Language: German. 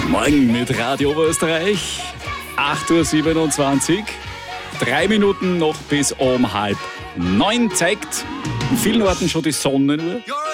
Morgen mit Radio Oberösterreich. 8.27 Uhr. 3 Minuten noch bis um 8:30. Zeigt in vielen Orten schon die Sonnenuhr.